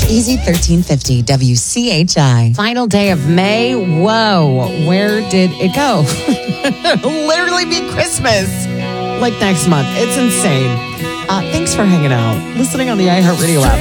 Easy 1350 WCHI. Final day of May. Whoa, where did it go? It'll literally be Christmas like next month. It's insane. Thanks for hanging out, listening on the iHeartRadio app.